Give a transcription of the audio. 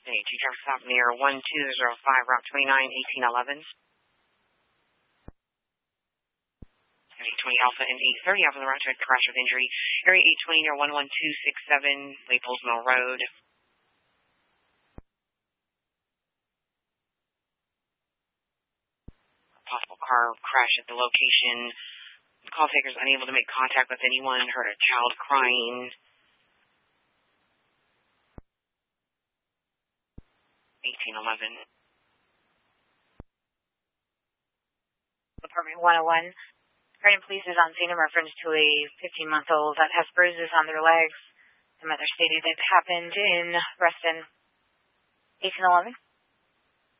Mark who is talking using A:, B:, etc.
A: Hey, two traffic stop near 1205, Route 29, 1811. 820 Alpha and 830 Alpha on the route to a crash with injury. Area 820 near 11267, Naples Mill Road. Possible car crash at the location. The call taker is unable to make contact with anyone. Heard a child crying. 1811.
B: Department 101. Guardian Police is on scene in reference to a 15-month-old that has bruises on their legs. The mother stated it happened in Reston. 1811.